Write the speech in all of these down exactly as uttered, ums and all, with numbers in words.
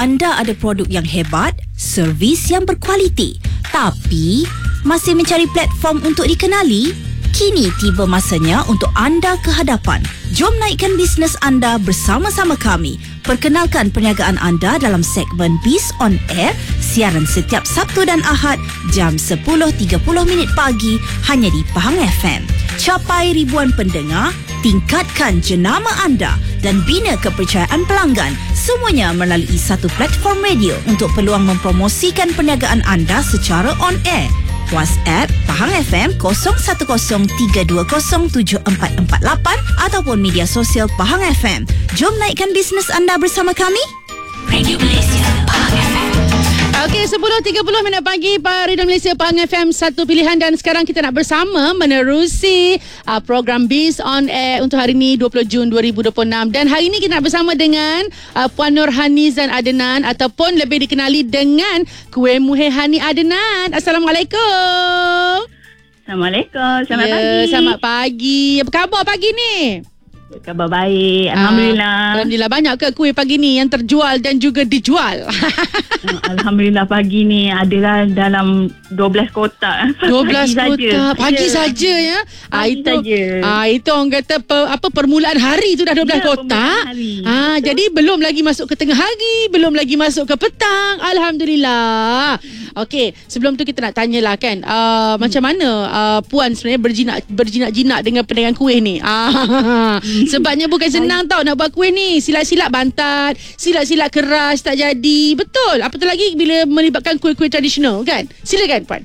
anda ada produk yang hebat, servis yang berkualiti, tapi masih mencari platform untuk dikenali? Kini tiba masanya untuk anda ke hadapan. Jom naikkan bisnes anda bersama-sama kami. Perkenalkan perniagaan anda dalam segmen Biz on Air, siaran setiap Sabtu dan Ahad jam sepuluh tiga puluh minit pagi hanya di Pahang F M. Capai ribuan pendengar, tingkatkan jenama anda dan bina kepercayaan pelanggan, semuanya melalui satu platform radio untuk peluang mempromosikan perniagaan anda secara on air. WhatsApp Pahang F M kosong satu kosong tiga dua kosong tujuh empat empat lapan ataupun media sosial Pahang F M. Jom naikkan bisnes anda bersama kami. Radio Malaysia Pahang F M. Okey, sepuluh tiga puluh minit pagi Pak Radio Malaysia Pahang F M, satu pilihan, dan sekarang kita nak bersama menerusi uh, program Biz on Air untuk hari ini dua puluh Jun dua ribu dua puluh enam, dan hari ini kita nak bersama dengan uh, Puan Nurhanizan Adenan ataupun lebih dikenali dengan Kuih Muhir Hani Adenan. Assalamualaikum. Assalamualaikum. Selamat ya, pagi. Selamat pagi. Apa khabar pagi ni? Khabar baik. Alhamdulillah. Ah, Alhamdulillah. Banyak ke kuih pagi ni yang terjual dan juga dijual? Alhamdulillah pagi ni adalah dalam dua belas kotak. dua belas pagi kotak. Saja. Pagi ya. saja ya. Ah Pagi itu saja. ah itu orang kata per, apa permulaan hari tu dah dua belas Ya, kotak. hari. Ah Betul. jadi belum lagi masuk ke tengah hari, belum lagi masuk ke petang. Alhamdulillah. Okey, sebelum tu kita nak tanyalah kan, uh, hmm. macam mana uh, Puan sebenarnya berjinak berjinak-jinak dengan perniagaan kuih ni? Ah sebabnya bukan senang tau nak buat kuih ni. Silat-silat bantat, silat-silat keras tak jadi. Betul. Apatah lagi bila melibatkan kuih-kuih tradisional kan? Silakan Puan.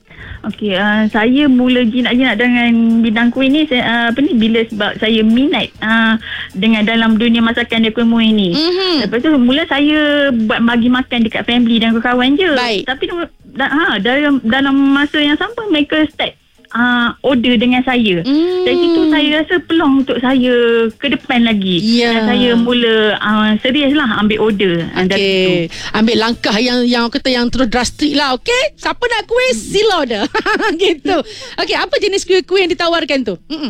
Okey, uh, saya mula jinak-jinak dengan bidang kuih ni saya, uh, apa ni bila sebab saya minat uh, dengan dalam dunia masakan dia kuih muih ni. Mm-hmm. Lepas tu mula saya buat bagi makan dekat family dan kawan je. Baik. Tapi da, ha dalam dalam masa yang sama mereka start Uh, order dengan saya. Mm. Dari situ saya rasa peluang untuk saya ke depan lagi. Yeah. Dan saya mula uh, serius lah ambil order. Okey, ambil langkah yang yang kata yang terus drastik lah. Okey, siapa nak kuih sila order. Gitu. Okey, apa jenis kuih-kuih yang ditawarkan tu? Mm-mm.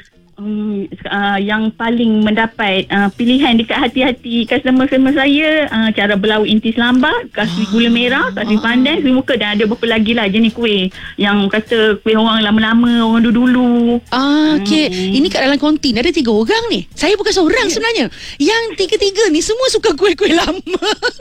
Um, uh, yang paling mendapat uh, pilihan dekat hati-hati customer-customer saya, uh, cara berlauk inti selambat, kasih gula merah, kasih pandan, kasih muka, dan ada beberapa lagi lah jenis kuih yang kata kuih orang lama-lama, orang dulu-dulu. Ah, okey. Hmm. Ini kat dalam kontin ada tiga orang ni. Saya bukan seorang yeah. sebenarnya. Yang tiga-tiga ni semua suka kuih-kuih lama.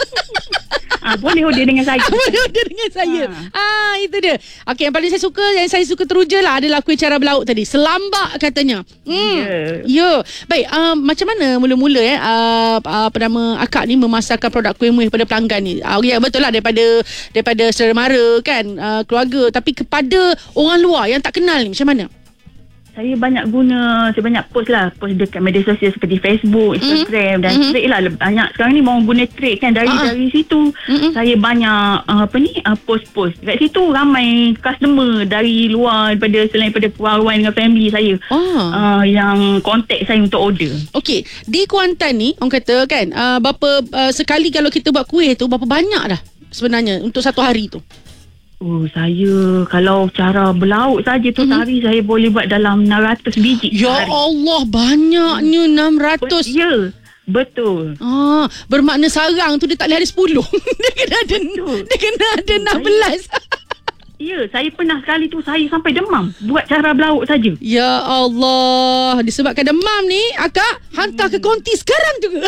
Ah, boleh order dengan saya. Boleh order dengan saya. Ah. ah, itu dia. Okey, yang paling saya suka, yang saya suka teruja lah adalah kuih cara berlauk tadi. Selambak katanya. Hmm. Ya. Yeah. Yeah. Baik, uh, macam mana mula-mula eh uh, uh, apa nama akak ni memasarkan produk kuih muih pada pelanggan ni? Ah, uh, ya betul lah, daripada daripada saudara mara kan, uh, keluarga, tapi kepada orang luar yang tak kenal ni macam mana? Saya banyak guna, saya banyak post lah, post dekat media sosial seperti Facebook, Instagram, mm. dan mm-hmm. trade lah. Banyak sekarang ni orang guna trade kan, dari uh-huh. dari situ mm-hmm. saya banyak uh, apa ni uh, post-post. Dekat situ ramai customer dari luar, daripada selain daripada kawan dengan family saya oh. uh, yang contact saya untuk order. Okey, di Kuantan ni orang kata kan, uh, berapa uh, sekali kalau kita buat kuih tu berapa banyak dah sebenarnya untuk satu hari tu? Oh, saya kalau cara berlauk saja tu mm-hmm. sehari saya boleh buat dalam enam ratus biji. Ya sehari. Allah, banyaknya enam ratus. Ya, betul. Ah, bermakna sarang tu dia tak boleh ada sepuluh. Dia kena ada betul. Dia kena ada enam belas. Ya, saya pernah sekali tu saya sampai demam buat cara berlauk saja. Ya Allah, disebabkan demam ni akak hantar ke konti sekarang juga.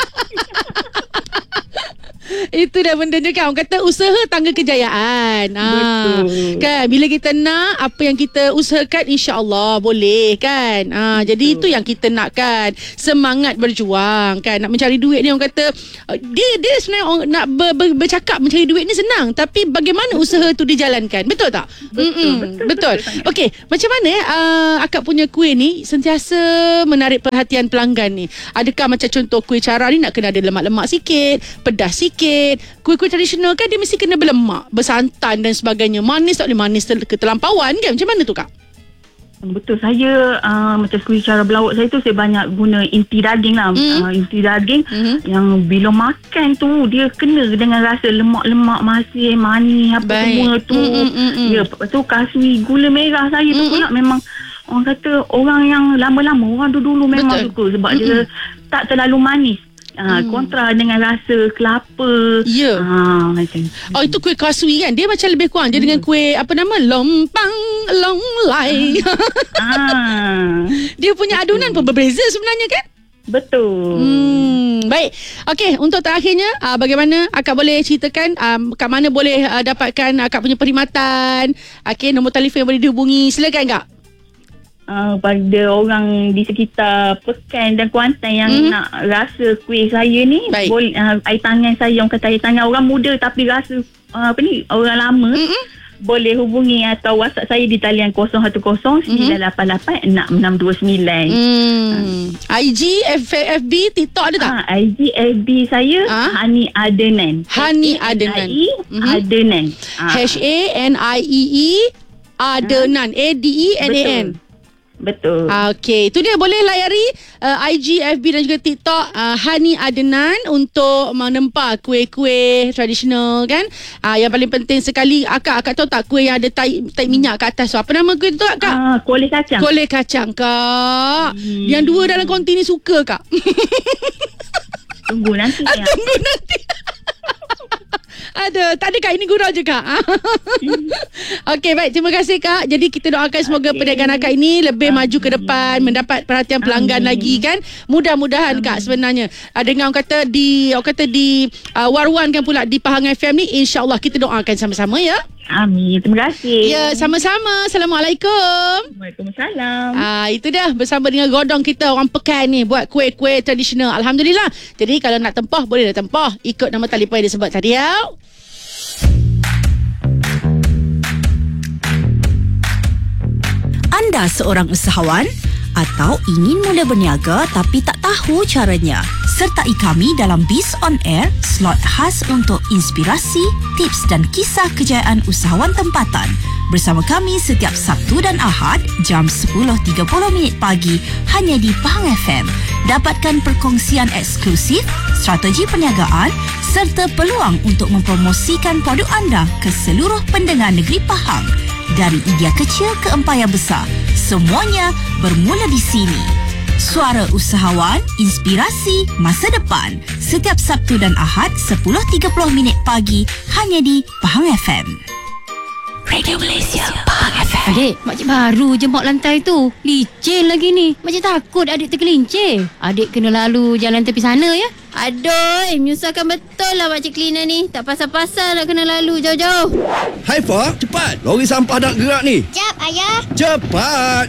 Itu dah bendanya kan. Orang kata usaha tangga kejayaan. Ha, kan bila kita nak apa yang kita usahakan, insya-Allah boleh kan. Ha, jadi itu yang kita nak kan. Semangat berjuang kan. Nak mencari duit ni orang kata dia dia sebenarnya orang nak ber, ber, bercakap mencari duit ni senang, tapi bagaimana usaha tu dijalankan. Betul tak? Betul. Betul. betul. betul. Okey, macam mana eh uh, akak punya kuih ni sentiasa menarik perhatian pelanggan ni? Adakah macam contoh kuih cara ni nak kena ada lemak-lemak sikit, pedas sikit? Kuih-kuih tradisional kan dia mesti kena berlemak, bersantan dan sebagainya. Manis tak boleh manis ter- ketelampauan kan? Macam mana tu kak? Betul, saya uh, macam kuih cara berlauk saya tu saya banyak guna inti daging lah. Mm. Uh, inti daging mm-hmm. yang bila makan tu dia kena dengan rasa lemak-lemak, masin, manis apa Baik. semua tu. Mm-mm-mm. Ya, lepas tu kasih gula merah saya tu pula memang orang kata orang yang lama-lama, orang dulu-dulu memang Betul. suka sebab Mm-mm. dia tak terlalu manis. Uh, Hmm. kontra dengan rasa kelapa. Ya. Ah, macam Oh, itu kuih kasui kan? Dia macam lebih kurang. Dia dengan kuih, apa nama? Lompang, longlai. ah, Dia punya adunan pun berbeza sebenarnya kan? betul. Hmm, baik. Okey, untuk terakhirnya, uh, bagaimana akak boleh ceritakan um, kat mana boleh uh, dapatkan akak punya perkhidmatan? Okey, nombor telefon yang boleh dihubungi. Silakan kak. Uh, pada orang di sekitar Pekan dan Kuantan yang Mhm. nak rasa kuih saya ni, Baik. boleh uh, air tangan saya, orang kata air tangan orang muda tapi rasa uh, apa ni, orang lama, Mm-mm. boleh hubungi atau WhatsApp saya di talian kosong satu kosong sembilan lapan lapan enam enam dua sembilan. Hmm. I G, F- F B, TikTok ada tak? Ah, I G F B saya Ah? Hani Adenan. Hani Adenan. H A N I Mhm. Adenan. Ah, H A N I E E Adenan. A D E N A N. Betul. Ah, Okey, itu dia, boleh layari uh, I G, F B dan juga TikTok uh, Hani Adenan untuk menempa kuih-kuih tradisional kan. Ah, yang paling penting sekali, akak akak tahu tak kuih yang ada tahi, tahi minyak kat atas tu? Apa nama kuih tu kak? Ah, kulit kacang. Kolej kacang kak. Hmm. Yang dua dalam konti ni suka kak. Tunggu nanti ya. Tunggu nanti. Ada, tak ada kak, ini gurau je kak. Okey, baik, terima kasih kak. Jadi kita doakan semoga Okey. perniagaan akak ini lebih maju ke depan, mendapat perhatian pelanggan Amin. lagi kan. Mudah-mudahan kak sebenarnya. Uh, dengan orang kata di orang kata di uh, war-wankan pula di Pahang F M ni, insya-Allah kita doakan sama-sama ya. Amin. Terima kasih. Ya, sama-sama. Assalamualaikum. Waalaikumsalam. Ah, itu dah bersama dengan godong kita orang Pekan ni buat kuih-kuih tradisional. Alhamdulillah. Jadi kalau nak tempah boleh dah tempah. Ikut nama telefon yang disebut tadi ya. Anda seorang usahawan atau ingin mula berniaga tapi tak tahu caranya? Sertai kami dalam Biz on Air, slot khas untuk inspirasi, tips dan kisah kejayaan usahawan tempatan. Bersama kami setiap Sabtu dan Ahad jam sepuluh tiga puluh minit pagi hanya di Pahang F M. Dapatkan perkongsian eksklusif, strategi perniagaan serta peluang untuk mempromosikan produk anda ke seluruh pendengar negeri Pahang. Dari idea kecil ke empayar besar, semuanya bermula di sini. Suara Usahawan, inspirasi masa depan. Setiap Sabtu dan Ahad sepuluh tiga puluh minit pagi hanya di Pahang F M. Radio Malaysia, Pahang F M. Adik, makcik baru je mop lantai tu. Licin lagi ni. Makcik takut adik tergelincir. Adik kena lalu jalan tepi sana ya. Aduh, menyusahkan betul lah makcik cleaner ni. Tak pasal-pasal nak kena lalu jauh-jauh. Haifa, cepat. Lori sampah nak gerak ni. Jap, Ayah. Cepat.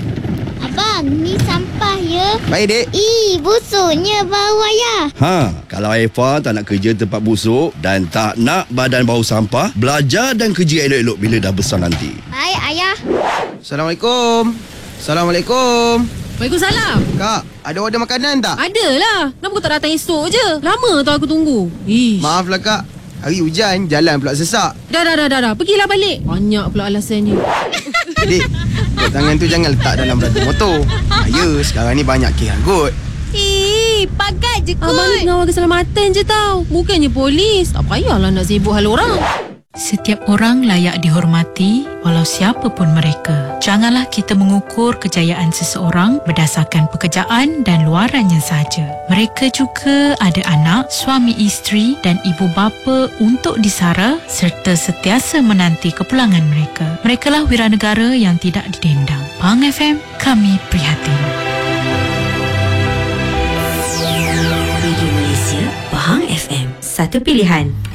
Abang, ni sampah ya. Baik, Dek. Ih, busuknya bau Ayah. Ha, kalau Haifa tak nak kerja tempat busuk dan tak nak badan bau sampah, belajar dan kerja elok-elok bila dah besar nanti. Baik, Ayah. Assalamualaikum. Assalamualaikum. Waalaikumsalam. Kak, ada order makanan tak? Ada lah. Kenapa kau tak datang esok je? Lama tau aku tunggu. Ish. Maaflah kak. Hari hujan, jalan pula sesak. Dah, dah, dah, dah, dah. Pergilah balik. Banyak pula alasannya. Dek, kot tangan tu jangan letak dalam belakang motor. Ya, sekarang ni banyak kes angkut. Eh, pagat je kot. Abang ni ngawal keselamatan je tau. Bukannya polis. Tak payahlah nak sibuk hal orang. Setiap orang layak dihormati walau siapa pun mereka. Janganlah kita mengukur kejayaan seseorang berdasarkan pekerjaan dan luarannya sahaja. Mereka juga ada anak, suami isteri dan ibu bapa untuk disara serta sentiasa menanti kepulangan mereka. Merekalah wiranegara yang tidak didendang. Pahang F M, kami prihatin. Radio Malaysia, Pahang F M. Satu pilihan.